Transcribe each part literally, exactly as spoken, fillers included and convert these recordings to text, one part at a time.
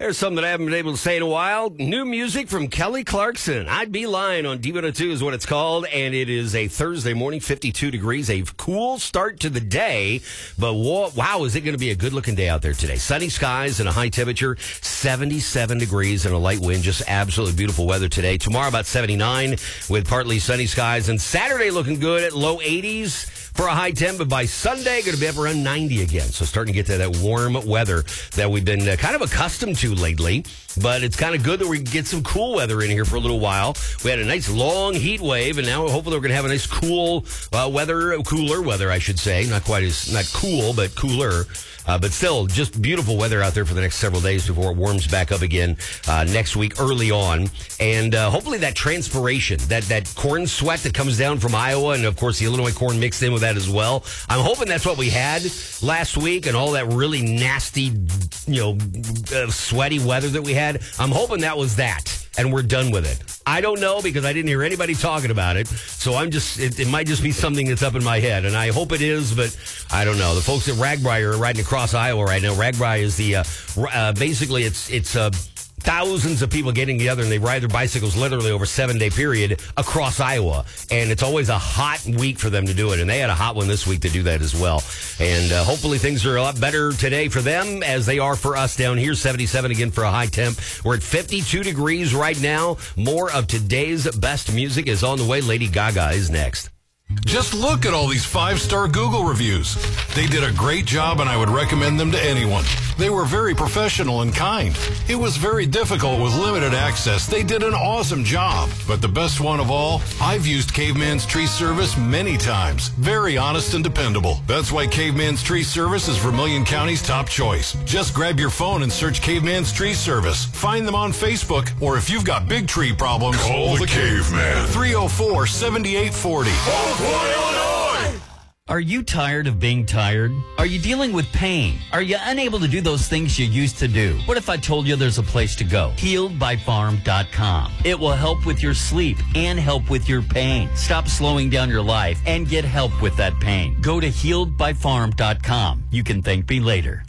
There's something that I haven't been able to say in a while. New music from Kelly Clarkson. I'd Be Lying on D one oh two is what it's called, and it is a Thursday morning, fifty-two degrees, a cool start to the day. But wow, is it going to be a good-looking day out there today. Sunny skies and a high temperature, seventy-seven degrees and a light wind. Just absolutely beautiful weather today. Tomorrow about seventy-nine with partly sunny skies, and Saturday looking good at low eighties. For a high temp, but by Sunday, going to be up around ninety again. So starting to get to that warm weather that we've been uh, kind of accustomed to lately. But it's kind of good that we get some cool weather in here for a little while. We had a nice long heat wave, and now hopefully we're going to have a nice cool uh, weather, cooler weather, I should say. Not quite as, not cool, but cooler. Uh, but still, just beautiful weather out there for the next several days before it warms back up again uh, next week early on. And uh, hopefully that transpiration, that, that corn sweat that comes down from Iowa, and of course the Illinois corn mixed in with that as well. I'm hoping that's what we had last week, and all that really nasty, you know, uh, sweaty weather that we had. I'm hoping that was that, and we're done with it. I don't know, because I didn't hear anybody talking about it. So I'm just, it, it might just be something that's up in my head. And I hope it is, but I don't know. The folks at Ragbri are riding across Iowa right now. Ragbri is the, uh, uh, basically it's, it's, uh, thousands of people getting together, and they ride their bicycles literally over a seven-day period across Iowa. And it's always a hot week for them to do it. And they had a hot one this week to do that as well. And uh, hopefully things are a lot better today for them as they are for us down here. seventy-seven again for a high temp. We're at fifty-two degrees right now. More of today's best music is on the way. Lady Gaga is next. Just look at all these five-star Google reviews. They did a great job, and I would recommend them to anyone. They were very professional and kind. It was very difficult with limited access. They did an awesome job. But the best one of all, I've used Caveman's Tree Service many times. Very honest and dependable. That's why Caveman's Tree Service is Vermilion County's top choice. Just grab your phone and search Caveman's Tree Service. Find them on Facebook, or if you've got big tree problems, call the Caveman. three oh four, seven eight four oh. Illinois! Are you tired of being tired? Are you dealing with pain? Are you unable to do those things you used to do? What if I told you there's a place to go? healed by farm dot com. It will help with your sleep and help with your pain. Stop slowing down your life and get help with that pain. Go to healed by farm dot com. You can thank me later.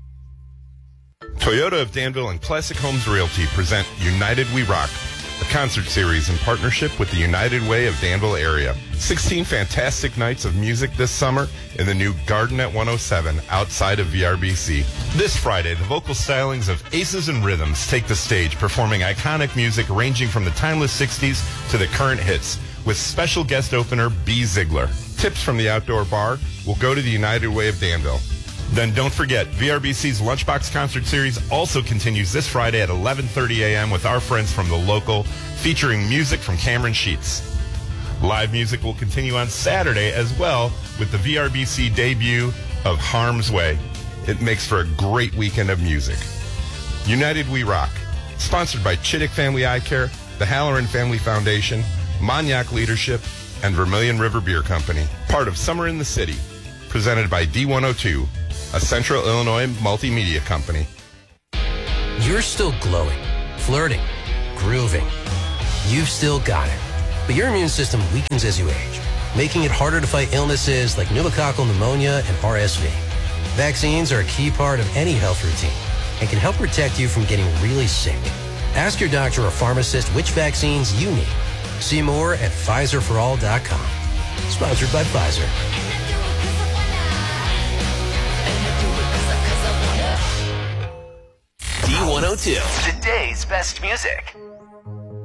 Toyota of Danville and Classic Homes Realty present United We Rock, a concert series in partnership with the United Way of Danville area. sixteen fantastic nights of music this summer in the new Garden at one oh seven outside of V R B C. This Friday, the vocal stylings of Aces and Rhythms take the stage, performing iconic music ranging from the timeless sixties to the current hits, with special guest opener B. Ziegler. Tips from the outdoor bar will go to the United Way of Danville. Then don't forget, V R B C's Lunchbox Concert Series also continues this Friday at eleven thirty a.m. with our friends from The Local, featuring music from Cameron Sheets. Live music will continue on Saturday as well with the V R B C debut of Harm's Way. It makes for a great weekend of music. United We Rock, sponsored by Chittick Family Eye Care, the Halloran Family Foundation, Monyac Leadership, and Vermilion River Beer Company. Part of Summer in the City, presented by D one oh two. A Central Illinois multimedia company. You're still glowing, flirting, grooving. You've still got it. But your immune system weakens as you age, making it harder to fight illnesses like pneumococcal pneumonia and R S V. Vaccines are a key part of any health routine and can help protect you from getting really sick. Ask your doctor or pharmacist which vaccines you need. See more at Pfizer for all dot com. Sponsored by Pfizer. D one oh two, today's best music.